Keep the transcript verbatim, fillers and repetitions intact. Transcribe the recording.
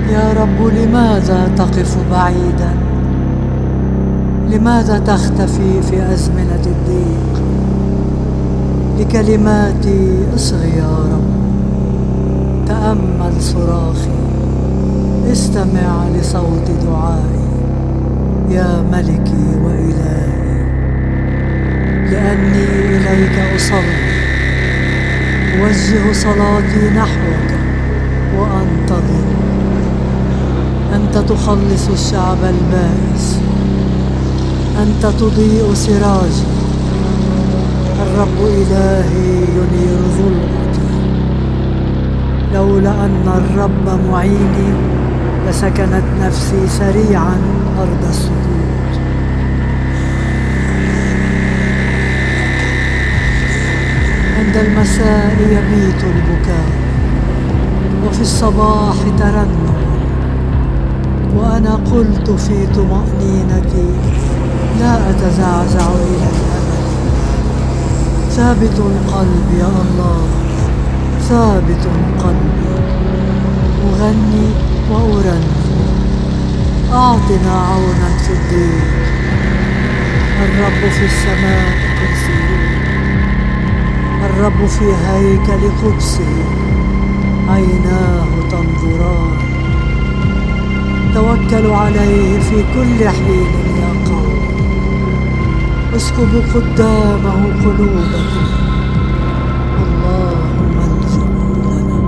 يا رب لماذا تقف بعيدا؟ لماذا تختفي في أزمنة الضيق؟ لكلماتي اصغ يا رب، تأمل صراخي، استمع لصوت دعائي يا ملكي وإلهي. لأني إليك أصلي، أوجه صلاتي نحوك وأنتظر. أنت تخلص الشعب البائس، أنت تضيء سراجي. الرب إلهي ينير ظلمتي. لولا أن الرب معيني لسكنت نفسي سريعا أرض السكوت. عند المساء يبيت البكاء، وفي الصباح ترنم. وأنا قلت في طمأنينتي لا أتزعزع إلى الأبد. ثابت القلب يا الله، ثابت قلبي، أغني وأرنم. أعطنا عونا في الضيق. الرب في السماء كرسيه، الرب في هيكل قدسه، عيناه تنظران. توكلوا عليه في كل حين يا قوم، اسكبوا قدامه قلوبكم.